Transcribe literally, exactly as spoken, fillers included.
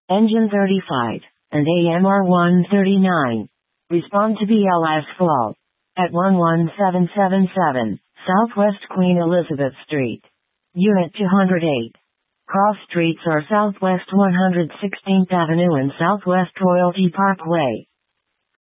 Engine thirty-five, and A M R one thirty-nine. Respond to B L S call at one one seven seven seven, Southwest Queen Elizabeth Street. Unit two hundred eight. Cross streets are Southwest one hundred sixteenth Avenue and Southwest Royalty Parkway.